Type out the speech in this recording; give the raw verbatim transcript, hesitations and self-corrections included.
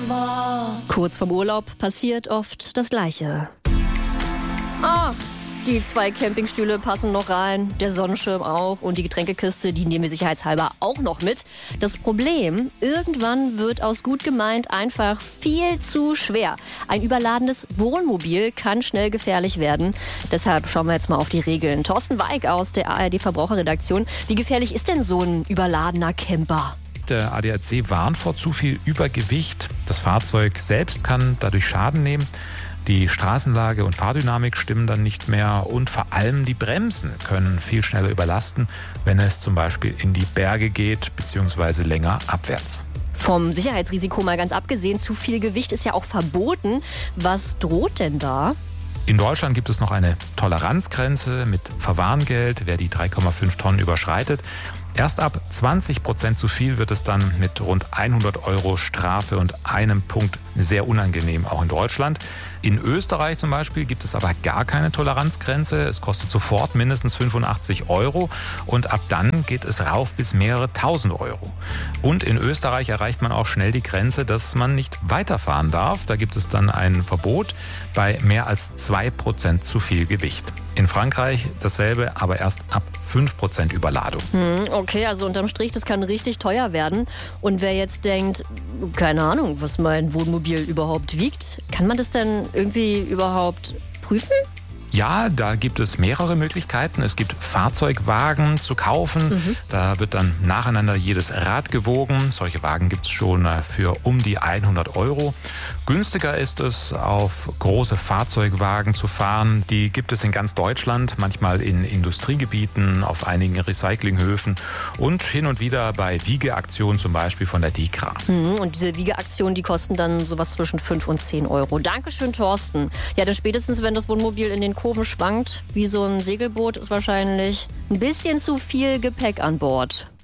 Kurz vorm Urlaub passiert oft das Gleiche. Ah, die zwei Campingstühle passen noch rein, der Sonnenschirm auch und die Getränkekiste, die nehmen wir sicherheitshalber auch noch mit. Das Problem, irgendwann wird aus gut gemeint einfach viel zu schwer. Ein überladenes Wohnmobil kann schnell gefährlich werden. Deshalb schauen wir jetzt mal auf die Regeln. Thorsten Weig aus der A R D-Verbraucherredaktion. Wie gefährlich ist denn so ein überladener Camper? Der A D A C warnt vor zu viel Übergewicht. Das Fahrzeug selbst kann dadurch Schaden nehmen. Die Straßenlage und Fahrdynamik stimmen dann nicht mehr und vor allem die Bremsen können viel schneller überlasten, wenn es zum Beispiel in die Berge geht bzw. länger abwärts. Vom Sicherheitsrisiko mal ganz abgesehen, zu viel Gewicht ist ja auch verboten. Was droht denn da? In Deutschland gibt es noch eine Toleranzgrenze mit Verwarngeld, wer die drei Komma fünf Tonnen überschreitet. Erst ab zwanzig Prozent zu viel wird es dann mit rund hundert Euro Strafe und einem Punkt sehr unangenehm, auch in Deutschland. In Österreich zum Beispiel gibt es aber gar keine Toleranzgrenze. Es kostet sofort mindestens fünfundachtzig Euro und ab dann geht es rauf bis mehrere tausend Euro. Und in Österreich erreicht man auch schnell die Grenze, dass man nicht weiterfahren darf. Da gibt es dann ein Verbot bei mehr als zwei Prozent zu viel Gewicht. In Frankreich dasselbe, aber erst ab fünf Prozent Überladung. Hm, okay, also unterm Strich, das kann richtig teuer werden. Und wer jetzt denkt, keine Ahnung, was mein Wohnmobil überhaupt wiegt, kann man das denn irgendwie überhaupt prüfen? Ja, da gibt es mehrere Möglichkeiten. Es gibt Fahrzeugwagen zu kaufen. Mhm. Da wird dann nacheinander jedes Rad gewogen. Solche Wagen gibt es schon für um die hundert Euro. Günstiger ist es, auf große Fahrzeugwagen zu fahren. Die gibt es in ganz Deutschland, manchmal in Industriegebieten, auf einigen Recyclinghöfen und hin und wieder bei Wiegeaktionen, zum Beispiel von der DEKRA. Mhm, und diese Wiegeaktionen, die kosten dann sowas zwischen fünf und zehn Euro. Dankeschön, Thorsten. Ja, dann spätestens, wenn das Wohnmobil in den Kurven schwankt, wie so ein Segelboot, ist wahrscheinlich ein bisschen zu viel Gepäck an Bord.